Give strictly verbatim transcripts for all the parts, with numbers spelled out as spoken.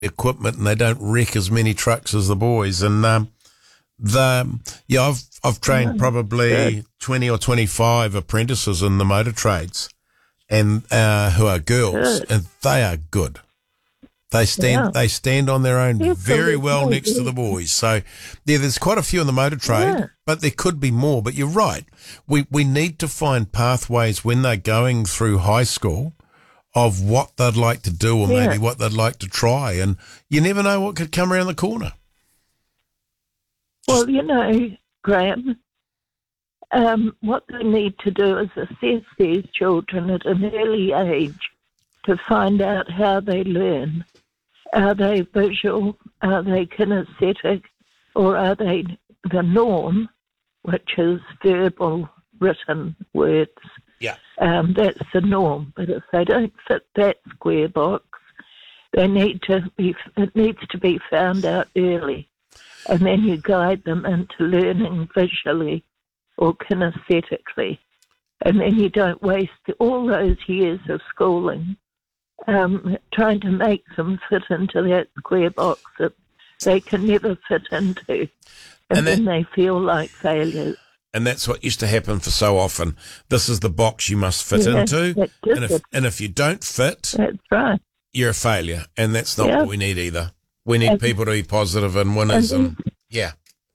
equipment and they don't wreck as many trucks as the boys. And um, the yeah, I've I've trained probably twenty or twenty-five apprentices in the motor trades, and uh, who are girls, Good. and they are good. They stand Yeah. they stand on their own Yeah, very so well they- next to the boys. So yeah, there's quite a few in the motor trade, Yeah. but there could be more. But you're right. We we need to find pathways when they're going through high school of what they'd like to do or Yeah. maybe what they'd like to try. And you never know what could come around the corner. Well, you know, Graham, um, what they need to do is assess these children at an early age to find out how they learn. Are they visual? Are they kinesthetic? Or are they the norm, which is verbal, written words? Yeah. Um, that's the norm. But if they don't fit that square box, they need to be. It needs to be found out early, and then you guide them into learning visually or kinesthetically, and then you don't waste all those years of schooling um, trying to make them fit into that square box that they can never fit into, and, And that- then they feel like failures. And that's what used to happen for so often. This is the box you must fit Yeah, into. that's just And if, it. and if you don't fit, That's right. you're a failure. And that's not Yeah. what we need either. We need And- people to be positive and winners. and- And, yeah.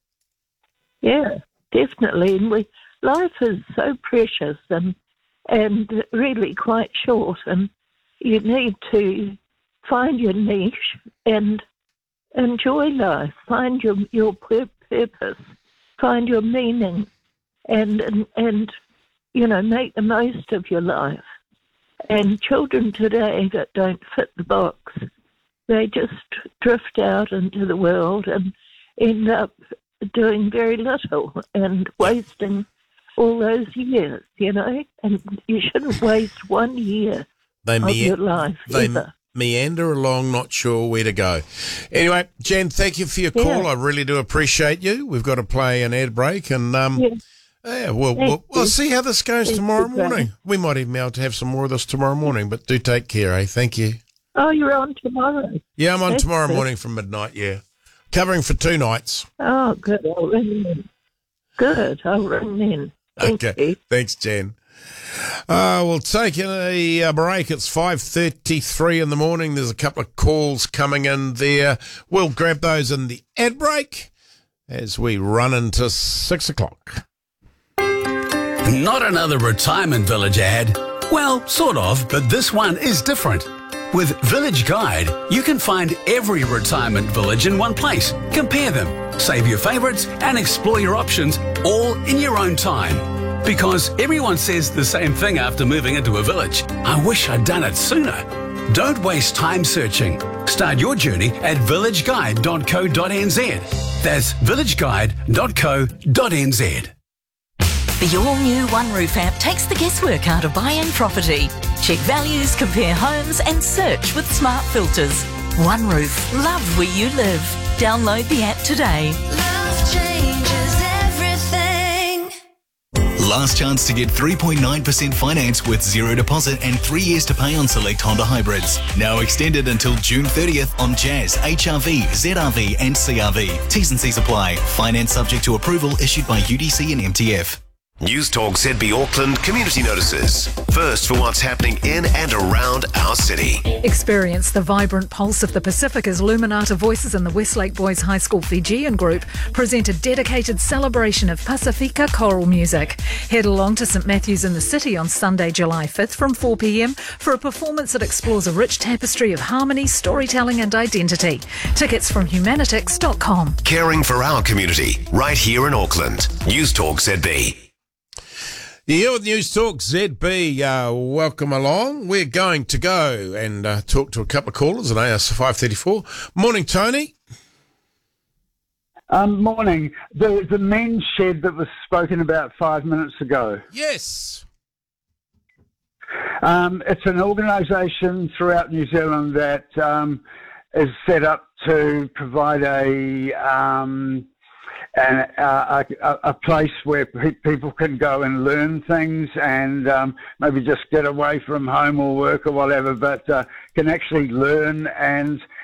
Yeah, definitely. And we, life is so precious and and really quite short, and you need to find your niche and enjoy life. Find your your pur- purpose. Find your meaning, and, and and you know, make the most of your life. And children today that don't fit the box, they just drift out into the world and end up doing very little and wasting all those years, you know. And you shouldn't waste one year They, of mea- your life they ever. meander along, not sure where to go. Anyway, Jen, thank you for your call. Yeah. I really do appreciate you. We've got to play an ad break. And um, Yeah. yeah, we'll, Thank we'll, we'll you. see how this goes Thank tomorrow you, Graham. morning. We might even be able to have some more of this tomorrow morning. But do take care, eh? Thank you. Oh, you're on tomorrow. Yeah, I'm on That's tomorrow good. morning from midnight, yeah. Covering for two nights. Oh, good. I'll ring in. Good. I'll ring in. Thank Okay. you. Thanks, Jen. Uh, we'll take a, a break. It's five thirty-three in the morning. There's a couple of calls coming in there. We'll grab those in the ad break as we run into six o'clock. Not another retirement village ad. Well, sort of, but this one is different. With Village Guide, you can find every retirement village in one place. Compare them, save your favourites, and explore your options all in your own time. Because everyone says the same thing after moving into a village. I wish I'd done it sooner. Don't waste time searching. Start your journey at village guide dot co dot n z. That's village guide dot co dot n z. The all-new One Roof app takes the guesswork out of buying property. Check values, compare homes and search with smart filters. One Roof, love where you live. Download the app today. Love changes everything. Last chance to get three point nine percent finance with zero deposit and three years to pay on select Honda hybrids. Now extended until June thirtieth on Jazz, H R V, Z R V and C R V. T's and C's apply. Finance subject to approval issued by U D C and M T F. News Talk Z B Auckland community notices. First for what's happening in and around our city. Experience the vibrant pulse of the Pacific as Luminata Voices and the Westlake Boys High School Fijian Group present a dedicated celebration of Pasifika choral music. Head along to St Matthew's in the City on Sunday, July fifth from four p m for a performance that explores a rich tapestry of harmony, storytelling and identity. Tickets from humanitix dot com. Caring for our community right here in Auckland. News Talk Z B. You're here with News Talk Z B. Uh, welcome along. We're going to go and uh, talk to a couple of callers at A S five thirty-four. Morning, Tony. Um, morning. The the men's shed that was spoken about five minutes ago. Yes. Um, it's an organisation throughout New Zealand that um, is set up to provide a um, an, uh, a, a place where pe- people can go and learn things and um, maybe just get away from home or work or whatever, but uh, can actually learn and